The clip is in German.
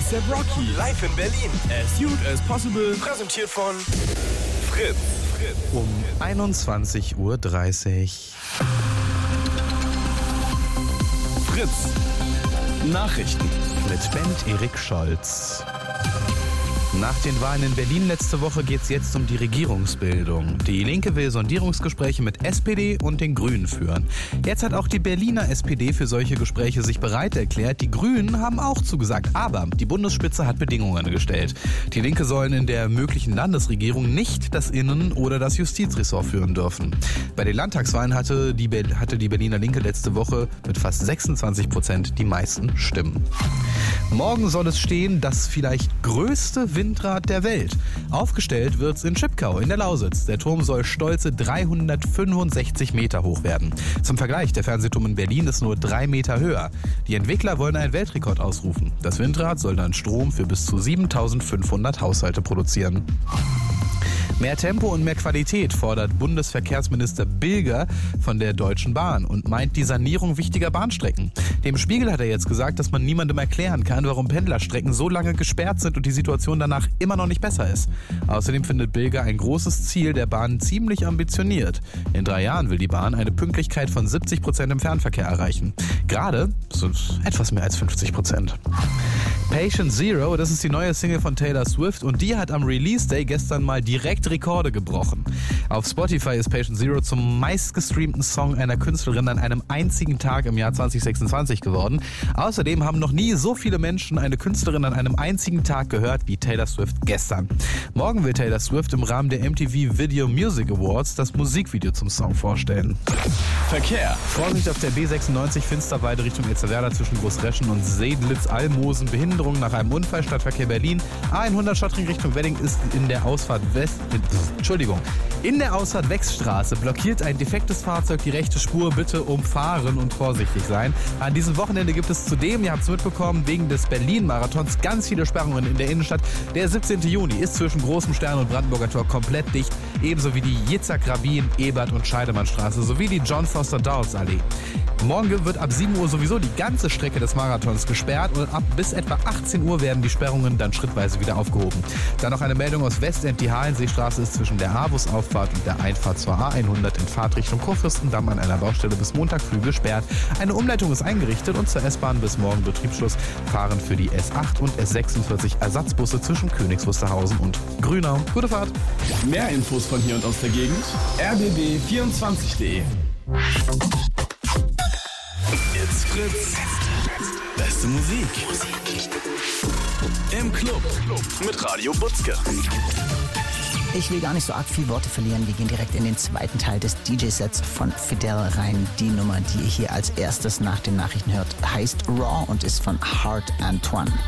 ASAP Rocky. Live in Berlin. As Cute as Possible. Präsentiert von Fritz. Um 21.30 Uhr. Fritz. Nachrichten. Mit Bent Erik Scholz. Nach den Wahlen in Berlin letzte Woche geht es jetzt um die Regierungsbildung. Die Linke will Sondierungsgespräche mit SPD und den Grünen führen. Jetzt hat auch die Berliner SPD für solche Gespräche sich bereit erklärt. Die Grünen haben auch zugesagt, aber die Bundesspitze hat Bedingungen gestellt. Die Linke sollen in der möglichen Landesregierung nicht das Innen- oder das Justizressort führen dürfen. Bei den Landtagswahlen hatte die Berliner Linke letzte Woche mit fast 26% die meisten Stimmen. Morgen soll es stehen, das vielleicht größte Windrad der Welt. Aufgestellt wird's in Schipkau in der Lausitz. Der Turm soll stolze 365 Meter hoch werden. Zum Vergleich, der Fernsehturm in Berlin ist nur 3 Meter höher. Die Entwickler wollen einen Weltrekord ausrufen. Das Windrad soll dann Strom für bis zu 7.500 Haushalte produzieren. Mehr Tempo und mehr Qualität fordert Bundesverkehrsminister Bilger von der Deutschen Bahn und meint die Sanierung wichtiger Bahnstrecken. Dem Spiegel hat er jetzt gesagt, dass man niemandem erklären kann, warum Pendlerstrecken so lange gesperrt sind und die Situation danach immer noch nicht besser ist. Außerdem findet Bilger ein großes Ziel der Bahn ziemlich ambitioniert. In 3 Jahren will die Bahn eine Pünktlichkeit von 70% im Fernverkehr erreichen. Gerade sind etwas mehr als 50%. Patient Zero, das ist die neue Single von Taylor Swift und die hat am Release Day gestern mal direkt Rekorde gebrochen. Auf Spotify ist Patient Zero zum meistgestreamten Song einer Künstlerin an einem einzigen Tag im Jahr 2026 geworden. Außerdem haben noch nie so viele Menschen eine Künstlerin an einem einzigen Tag gehört wie Taylor Swift gestern. Morgen will Taylor Swift im Rahmen der MTV Video Music Awards das Musikvideo zum Song vorstellen. Verkehr. Vorsicht auf der B96 Finsterwalde Richtung Elsterwerda zwischen Großreschen und Seydlitz-Almosen. Behinderung nach einem Unfall, Stadtverkehr Berlin. A100 Schottring Richtung Wedding ist in der Ausfahrt Wechstraße blockiert ein defektes Fahrzeug die rechte Spur. Bitte umfahren und vorsichtig sein. An diesem Wochenende gibt es zudem, ihr habt es mitbekommen, wegen des Berlin-Marathons ganz viele Sperrungen in der Innenstadt. Der 17. Juni ist zwischen Großem Stern und Brandenburger Tor komplett dicht. Ebenso wie die Yitzhak Rabin, Ebert und Scheidemannstraße sowie die John Foster Dulles Allee. Morgen wird ab 7 Uhr sowieso die ganze Strecke des Marathons gesperrt und ab bis etwa 18 Uhr werden die Sperrungen dann schrittweise wieder aufgehoben. Dann noch eine Meldung aus Westend. Die Hallenseestraße ist zwischen der Havus-Auffahrt und der Einfahrt zur A100 in Fahrtrichtung Kurfürstendamm an einer Baustelle bis Montag früh gesperrt. Eine Umleitung ist eingerichtet und zur S-Bahn bis morgen Betriebsschluss fahren für die S8 und S46 Ersatzbusse zwischen Königs Wusterhausen und Grünau. Gute Fahrt! Mehr Infos von hier und aus der Gegend. rbb24.de. It's Fritz. Beste Musik. Im Club mit Radio Butzke. Ich will gar nicht so arg viel Worte verlieren. Wir gehen direkt in den zweiten Teil des DJ-Sets von Fidel rein. Die Nummer, die ihr hier als erstes nach den Nachrichten hört, heißt Raw und ist von Heart Antoine.